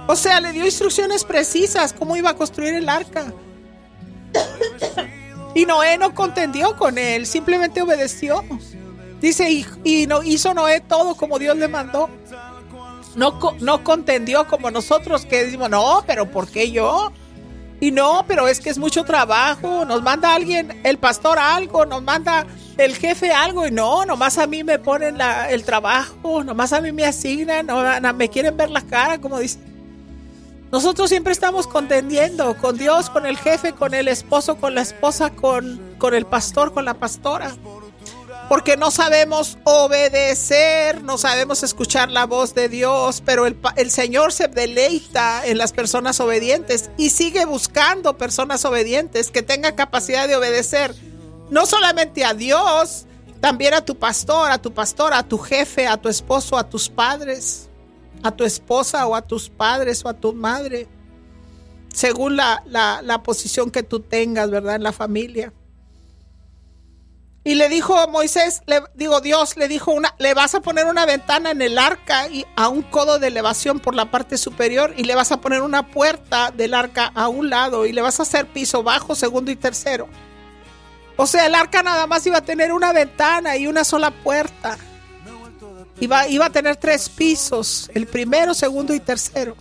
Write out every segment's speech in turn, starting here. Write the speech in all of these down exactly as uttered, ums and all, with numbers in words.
O sea, le dio instrucciones precisas cómo iba a construir el arca. Y Noé no contendió con él, simplemente obedeció. Dice, y, y no, hizo Noé todo como Dios le mandó. No, no contendió como nosotros que decimos, no, pero ¿por qué yo? Y no, pero es que es mucho trabajo. Nos manda alguien, el pastor algo, nos manda el jefe algo. Y no, nomás a mí me ponen la, el trabajo, nomás a mí me asignan, no, no, me quieren ver la cara, como dice. Nosotros siempre estamos contendiendo con Dios, con el jefe, con el esposo, con la esposa, con, con el pastor, con la pastora. Porque no sabemos obedecer, no sabemos escuchar la voz de Dios, pero el, el Señor se deleita en las personas obedientes y sigue buscando personas obedientes que tengan capacidad de obedecer, no solamente a Dios, también a tu pastor, a tu pastora, a tu jefe, a tu esposo, a tus padres, a tu esposa o a tus padres o a tu madre, según la, la, la posición que tú tengas, ¿verdad? En la familia. Y le dijo Moisés, le digo Dios, le dijo, una, le vas a poner una ventana en el arca y a un codo de elevación por la parte superior y le vas a poner una puerta del arca a un lado y le vas a hacer piso bajo, segundo y tercero. O sea, el arca nada más iba a tener una ventana y una sola puerta. Iba, iba a tener tres pisos, el primero, segundo y tercero.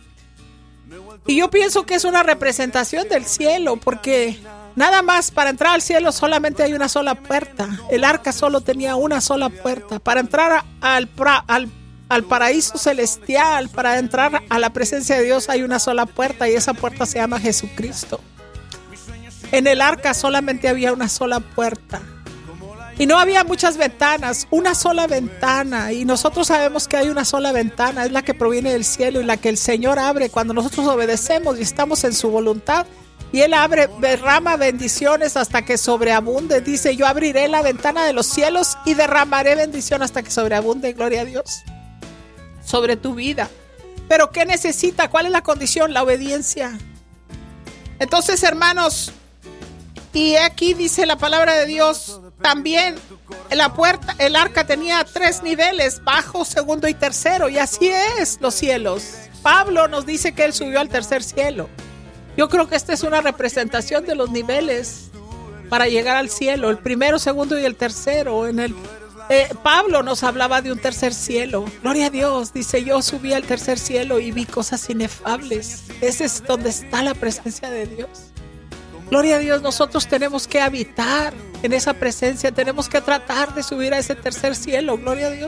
Y yo pienso que es una representación del cielo, porque nada más para entrar al cielo solamente hay una sola puerta. El arca solo tenía una sola puerta. Para entrar a, al, al, al paraíso celestial, para entrar a la presencia de Dios hay una sola puerta y esa puerta se llama Jesucristo. En el arca solamente había una sola puerta. Y no había muchas ventanas, una sola ventana. Y nosotros sabemos que hay una sola ventana, es la que proviene del cielo y la que el Señor abre cuando nosotros obedecemos y estamos en su voluntad. Y Él abre, derrama bendiciones hasta que sobreabunde. Dice, yo abriré la ventana de los cielos y derramaré bendición hasta que sobreabunde. Gloria a Dios. Sobre tu vida. Pero ¿qué necesita? ¿Cuál es la condición? La obediencia. Entonces, hermanos, y aquí dice la palabra de Dios, también la puerta, el arca tenía tres niveles, bajo, segundo y tercero. Y así es los cielos. Pablo nos dice que él subió al tercer cielo. Yo creo que esta es una representación de los niveles para llegar al cielo, el primero, segundo y el tercero. En el, eh, Pablo nos hablaba de un tercer cielo. Gloria a Dios, dice, yo subí al tercer cielo y vi cosas inefables. Ese es donde está la presencia de Dios. Gloria a Dios, nosotros tenemos que habitar en esa presencia, tenemos que tratar de subir a ese tercer cielo. Gloria a Dios.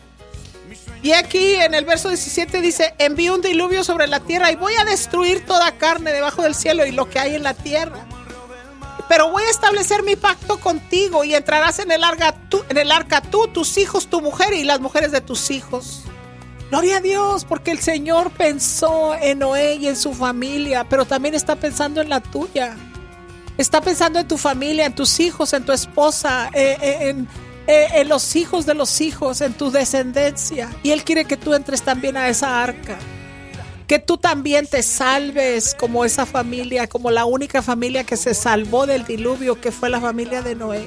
Y aquí en el verso diecisiete dice, envío un diluvio sobre la tierra y voy a destruir toda carne debajo del cielo y lo que hay en la tierra. Pero voy a establecer mi pacto contigo y entrarás en el arca tú, en el arca tú, tus hijos, tu mujer y las mujeres de tus hijos. Gloria a Dios, porque el Señor pensó en Noé y en su familia, pero también está pensando en la tuya. Está pensando en tu familia, en tus hijos, en tu esposa, eh, eh, en... en los hijos de los hijos, en tu descendencia. Y Él quiere que tú entres también a esa arca, que tú también te salves como esa familia, como la única familia que se salvó del diluvio, que fue la familia de Noé.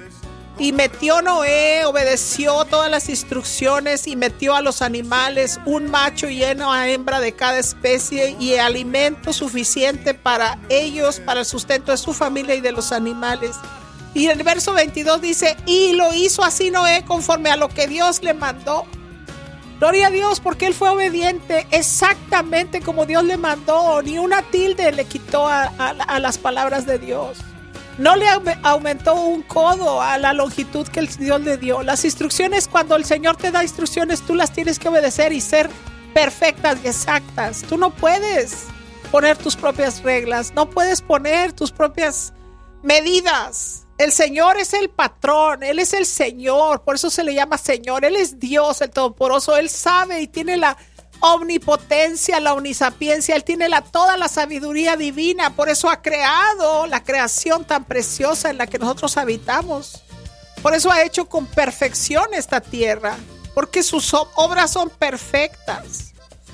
Y metió Noé, obedeció todas las instrucciones y metió a los animales, un macho y una hembra de cada especie y alimento suficiente para ellos, para el sustento de su familia y de los animales. Y el verso veintidós dice, y lo hizo así Noé conforme a lo que Dios le mandó. Gloria a Dios, porque él fue obediente exactamente como Dios le mandó. Ni una tilde le quitó a, a, a las palabras de Dios. No le aumentó un codo a la longitud que el Dios le dio. Las instrucciones, cuando el Señor te da instrucciones, tú las tienes que obedecer y ser perfectas y exactas. Tú no puedes poner tus propias reglas, no puedes poner tus propias medidas. El Señor es el patrón, Él es el Señor, por eso se le llama Señor. Él es Dios, el Todopoderoso. Él sabe y tiene la omnipotencia, la omnisapiencia. Él tiene la, toda la sabiduría divina. Por eso ha creado la creación tan preciosa en la que nosotros habitamos. Por eso ha hecho con perfección esta tierra, porque sus obras son perfectas.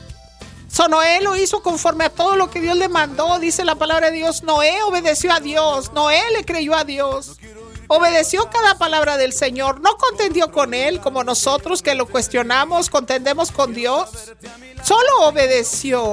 So, Noé lo hizo conforme a todo lo que Dios le mandó. Dice la palabra de Dios, Noé obedeció a Dios, Noé le creyó a Dios, obedeció cada palabra del Señor, no contendió con él como nosotros que lo cuestionamos, contendemos con Dios, solo obedeció.